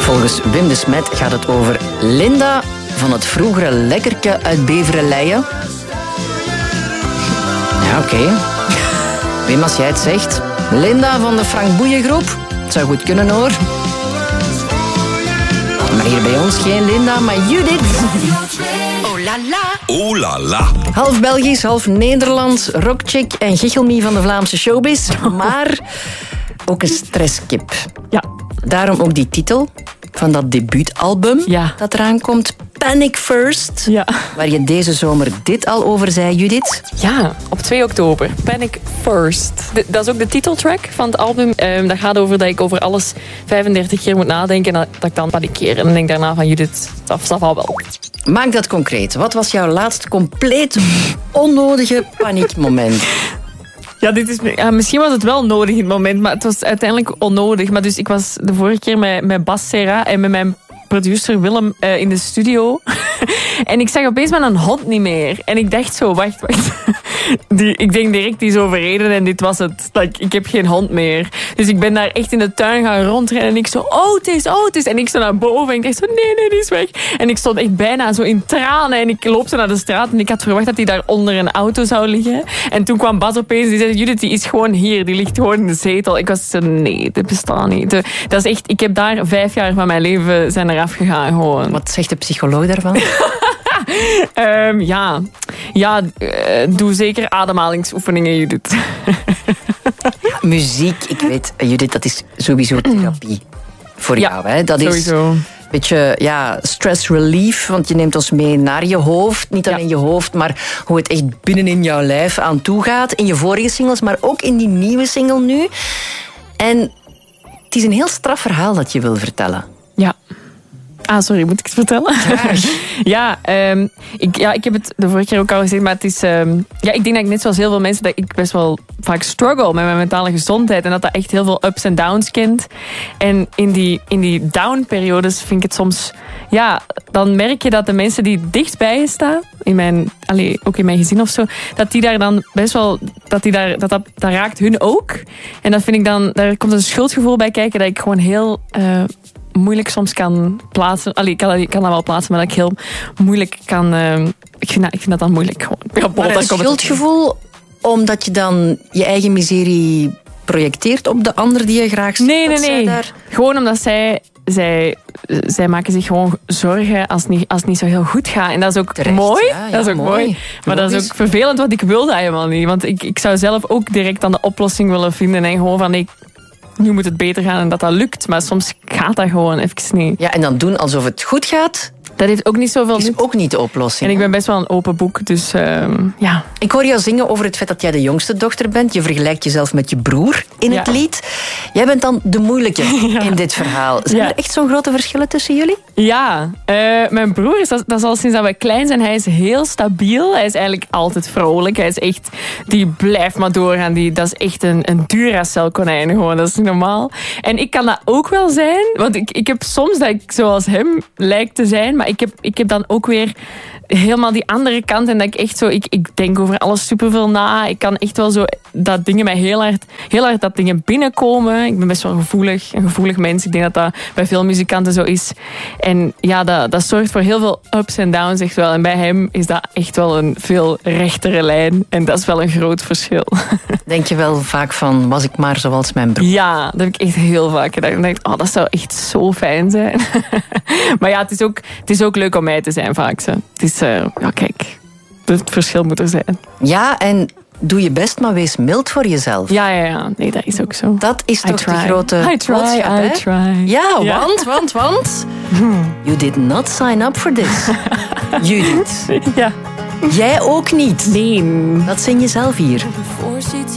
Volgens Wim de Smet gaat het over Linda van het vroegere lekkerke uit Beverleyen. Ja, oké. Wim, als jij het zegt. Linda van de Frank Boeien groep. Het zou goed kunnen, hoor. Maar hier bij ons geen Linda, maar Judith. Oh la la. Oh la la. Half Belgisch, half Nederlands, rockchick en gichelmie van de Vlaamse showbiz. Maar ook een stresskip. Ja. Daarom ook die titel van dat debuutalbum dat eraan komt. Panic First. Ja. Waar je deze zomer dit al over zei, Judith. Ja, op 2 oktober. Panic First. Dat is ook de titeltrack van het album. Dat gaat over dat ik over alles 35 keer moet nadenken en dat ik dan panikeer. En dan denk ik daarna van Judith, dat valt wel. Maak dat concreet. Wat was jouw laatste compleet onnodige paniekmoment? Ja, misschien was het wel nodig in het moment, maar het was uiteindelijk onnodig. Maar dus ik was de vorige keer met Bas Serra en met mijn producer Willem in de studio. En ik zag opeens mijn hond niet meer. En ik dacht zo, wacht. Ik denk direct, die is overreden en dit was het. Ik heb geen hond meer. Dus ik ben daar echt in de tuin gaan rondrennen en ik zo, het is. En ik zo naar boven en ik dacht zo, nee, die is weg. En ik stond echt bijna zo in tranen en ik loop zo naar de straat en ik had verwacht dat hij daar onder een auto zou liggen. En toen kwam Bas opeens, die zei, Judith, die is gewoon hier, die ligt gewoon in de zetel. Ik was zo, nee, dat bestaat niet. Dat is echt, ik heb daar 5 jaar van mijn leven zijn eraf gegaan gewoon. Wat zegt de psycholoog daarvan? Doe zeker ademhalingsoefeningen, Judith. Muziek, ik weet, Judith, dat is sowieso therapie voor jou. Hè? Dat sowieso. Is een beetje stress relief, want je neemt ons mee naar je hoofd. Niet alleen je hoofd, maar hoe het echt binnenin jouw lijf aan toe gaat. In je vorige singles, maar ook in die nieuwe single nu. En het is een heel straf verhaal dat je wil vertellen. Ja. Ah, sorry, moet ik het vertellen? Ik heb het de vorige keer ook al gezegd, maar het is... ik denk dat ik net zoals heel veel mensen, dat ik best wel vaak struggle met mijn mentale gezondheid en dat echt heel veel ups en downs kent. En in die down-periodes vind ik het soms... Ja, dan merk je dat de mensen die dichtbij je staan, ook in mijn gezin of zo, dat die daar dan best wel... Dat raakt hun ook. En dat vind ik dan... Daar komt een schuldgevoel bij kijken dat ik gewoon heel... moeilijk soms kan plaatsen. Ik kan dat wel plaatsen, maar dat ik heel moeilijk kan... Ik vind dat dan moeilijk gewoon. Maar een schuldgevoel, omdat je dan je eigen miserie projecteert op de ander die je graag ziet? Nee. Gewoon omdat zij maken zich gewoon zorgen als het niet zo heel goed gaat. En dat is ook terecht, mooi. Ja, dat is ook mooi. Maar dat is ook vervelend, want ik wil dat helemaal niet. Want ik zou zelf ook direct dan de oplossing willen vinden en gewoon van... Nu moet het beter gaan en dat lukt. Maar soms gaat dat gewoon even niet. Ja, en dan doen alsof het goed gaat... Dat heeft ook niet zoveel... is ook niet de oplossing. En ik ben best wel een open boek, dus ja. Ik hoor jou zingen over het feit dat jij de jongste dochter bent. Je vergelijkt jezelf met je broer in het lied. Jij bent dan de moeilijke in dit verhaal. Zijn er echt zo'n grote verschillen tussen jullie? Ja, mijn broer, dat is al sinds dat wij klein zijn, hij is heel stabiel. Hij is eigenlijk altijd vrolijk. Hij is echt, die blijft maar doorgaan. Dat is echt een Duracell-konijn gewoon, dat is niet normaal. En ik kan dat ook wel zijn, want ik heb soms dat ik zoals hem lijkt te zijn, maar ik heb dan ook weer helemaal die andere kant en dat ik echt zo, ik denk over alles superveel na. Ik kan echt wel zo, dat dingen mij heel hard dat dingen binnenkomen. Ik ben best wel een gevoelig mens. Ik denk dat dat bij veel muzikanten zo is. En ja, dat zorgt voor heel veel ups en downs echt wel. En bij hem is dat echt wel een veel rechtere lijn. En dat is wel een groot verschil. Denk je wel vaak van, was ik maar zoals mijn broer? Ja, dat heb ik echt heel vaak gedacht. Ik dacht, dat zou echt zo fijn zijn. Maar ja, het is ook leuk om mij te zijn vaak. Zo. Het is, kijk, het verschil moet er zijn. Ja, en doe je best, maar wees mild voor jezelf. Ja. Nee, dat is ook zo. Dat is toch de grote boodschap, hè? I try. Ja, want... You did not sign up for this. Judith. Ja. Jij ook niet. Nee. Dat zing je zelf hier. Before she